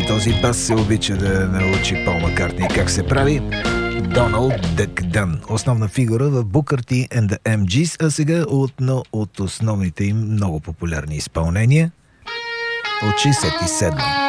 този бас се обича да научи Пол Маккартни как се прави. Доналд Дък Дън, основна фигура в Booker T and the MGs, а сега от основните им много популярни изпълнения от 67.